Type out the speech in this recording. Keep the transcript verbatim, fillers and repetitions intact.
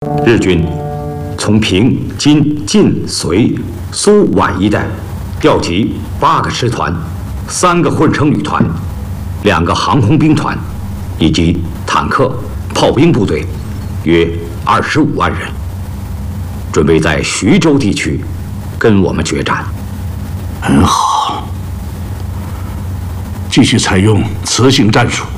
日军从平、津、晋、绥、苏皖一带调集八个师团、三个混成旅团、两个航空兵团，以及坦克、炮兵部队，约二十五万人，准备在徐州地区跟我们决战。 很好，继续采用磁性战术。